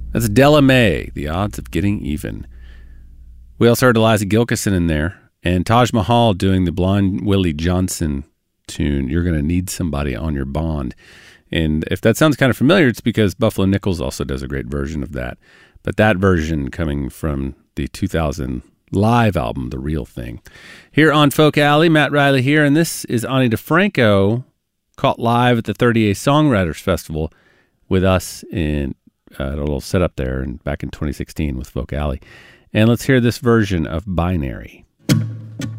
That's Della Mae, The Odds of Getting Even. We also heard Eliza Gilkyson in there, and Taj Mahal doing the Blind Willie Johnson tune, You're Gonna Need Somebody on Your Bond. And if that sounds kind of familiar, it's because Buffalo Nichols also does a great version of that. But that version coming from the 2000 live album, The Real Thing. Here on Folk Alley, Matt Riley here, and this is Ani DeFranco, caught live at the 30A Songwriters Festival with us in a little setup there back in 2016 with Folk Alley. And let's hear this version of Binary.